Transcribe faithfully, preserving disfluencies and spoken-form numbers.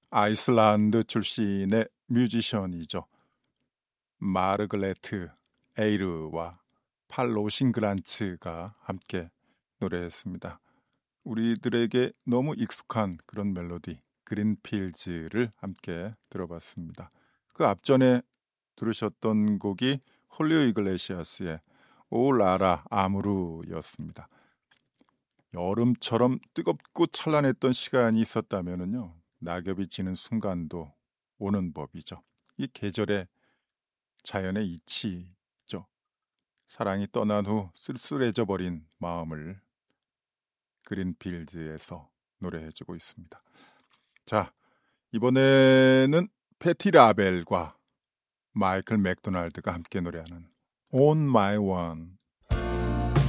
아이슬란드 출신의 뮤지션이죠. 마르그레트 에이르와 팔 로싱그란츠가 함께 노래했습니다. 우리들에게 너무 익숙한 그런 멜로디 그린필즈를 함께 들어봤습니다. 그 앞전에 들으셨던 곡이 홀리오 이글레시아스의 오 라라 아무르였습니다. 여름처럼 뜨겁고 찬란했던 시간이 있었다면요, 낙엽이 지는 순간도 오는 법이죠. 이 계절의 자연의 이치죠. 사랑이 떠난 후 쓸쓸해져 버린 마음을 그린필드에서 노래해주고 있습니다. 자, 이번에는 패티 라벨과 마이클 맥도날드가 함께 노래하는 On My One